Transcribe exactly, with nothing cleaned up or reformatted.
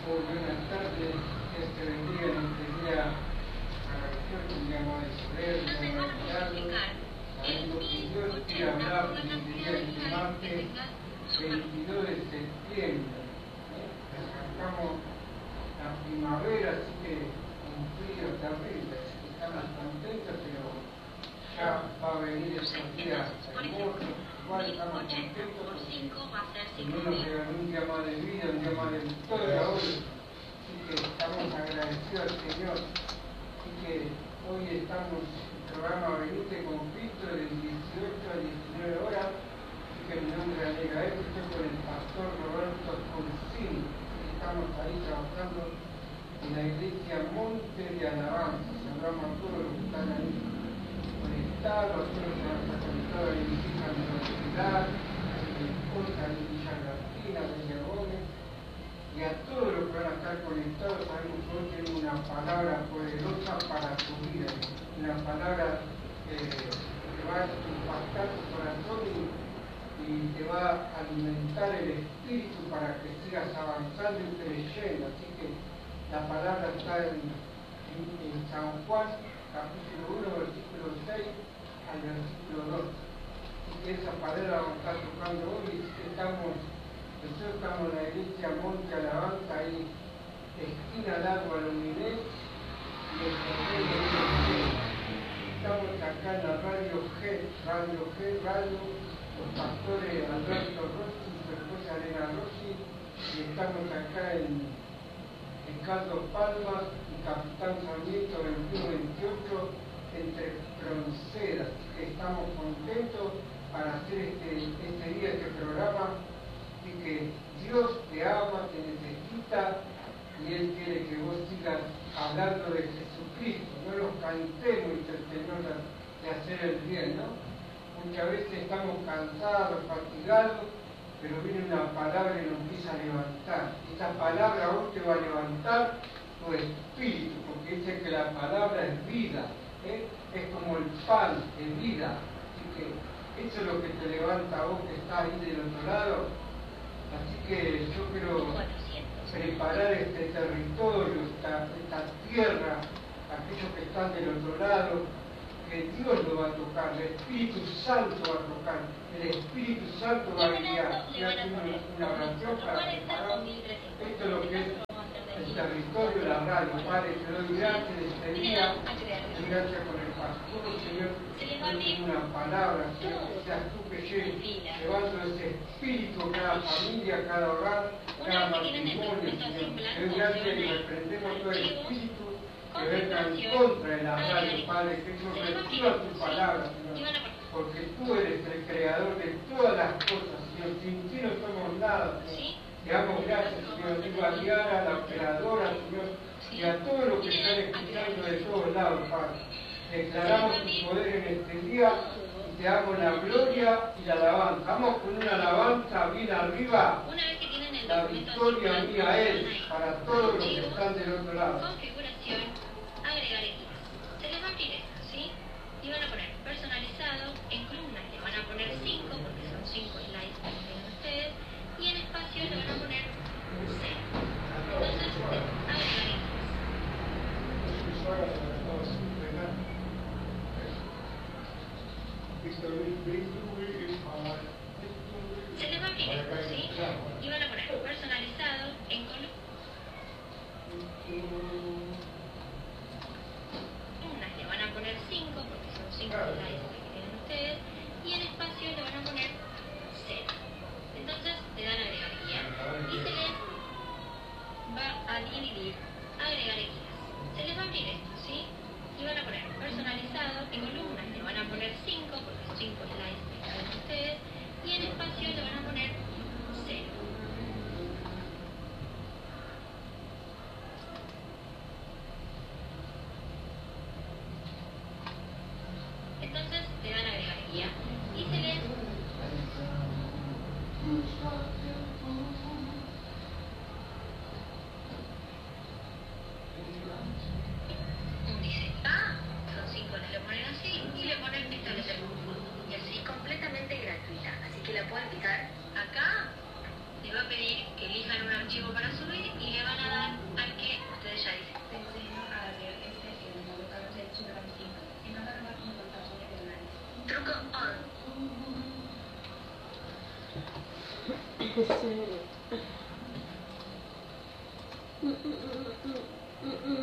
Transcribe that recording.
Muy buenas tardes, Dios te bendiga en este día maravilloso, un día más de Soler, un día más de milagros. Sabemos que Dios quiere hablar en este día, este martes veintidós de septiembre. Arrancamos la primavera, así que un frío terrible, así que estamos contentos, pero ya va a venir esos días hermosos. Igual estamos contentos porque Dios nos regaló un día más de vida, un día más de victoria hoy. Así que estamos agradecidos al Señor. Así que hoy estamos en el programa Venite con Cristo de dieciocho a diecinueve horas. Así que mi nombre es Alega Eco, estoy con el pastor Roberto Pulsín. Estamos ahí trabajando en la iglesia Monte de Alabanza. Saludamos a todos los que están ahí conectados, a todos los que van a estar conectados a la iglesia de la universidad, a la esposa de Villa Latina, de Gómez, y a todos los que van a estar conectados. Sabemos que hoy tenemos una palabra poderosa para tu vida, una palabra eh, que va a impactar tu corazón y, y te va a alimentar el espíritu para que sigas avanzando y creyendo. Así que la palabra está en, en, en San Juan, capítulo uno, versículo seis al versículo dos. Así que esa palabra vamos a estar tocando hoy. Estamos, nosotros estamos en la iglesia Monte Alabanza, ahí esquina Lago Aluminé, y el hotel de Dios. Estamos acá en la Radio G, Radio G, Radio, los pastores Alberto Rossi y su esposa Elena Rossi, y estamos acá en, en Carlos Palmas y Capitán Sarmiento veintiuno veintiocho entre Fronceras. Así que estamos contentos para hacer este, este día, este programa. Así que Dios te ama, te necesita, y Él quiere que vos sigas hablando de Jesucristo. No nos cansemos, dice el Señor, de hacer el bien, ¿no? Muchas veces estamos cansados, fatigados, pero viene una palabra y nos empieza a levantar. Esa palabra hoy te va a levantar tu espíritu, porque dice que la palabra es vida, ¿eh? Es como el pan de vida. Así que eso es lo que te levanta a vos que estás ahí del otro lado. Así que yo quiero preparar este territorio, esta, esta tierra, aquellos que están del otro lado, que Dios lo va a tocar, el Espíritu Santo va a tocar, el Espíritu Santo va a guiar. Y hace una, una oración para preparar. Esto es lo que es el territorio, la radio. Padre, te doy gracias de este día, te doy gracias por el pastor, Señor, te una palabra, Señor, que seas tú que lleves, llevando ese espíritu a cada familia, cada hogar, cada matrimonio, Señor. Te doy gracias y reprendemos todo el espíritu que venga en contra de la radio, Padre, que eso reciba tu palabra, Señor, porque tú eres el creador de todas las cosas, Señor. Sin ti no somos nada, Señor. Te damos gracias, Señor. Digo a Diana, a la operadora, Señor, y a todos los que están escuchando de todos lados, Padre. Declaramos tu poder en este día y te damos la gloria y la alabanza. Vamos con una alabanza bien arriba. La victoria mía a Él, para todos los que están del otro lado. Configuración, agregar equipos. Se les va a abrir esto, ¿sí? Y van a poner personalizado, en columnas le van a poner cinco, porque son cinco slides que tienen ustedes, y en espacio le van a poner cero. Entonces, agregar equipos. Se les va a abrir esto, ¿sí? Y van a poner personalizado, en columnas le van a poner cinco, porque son cinco slides que tienen ustedes, y en espacio le van a poner cero. Entonces le dan agregar guía y se les va a dividir agregar guías. Se les va a abrir esto, ¿sí? Y van a poner personalizado, en columnas le van a poner cinco, porque son cinco slides que tienen ustedes, y en espacio le van a poner cero. Entonces le dan agregar guía y se les dice, ah, son cinco, le ponen así y le ponen establecer. Y así completamente gratuita, así que la pueden picar acá Truco on. Sí.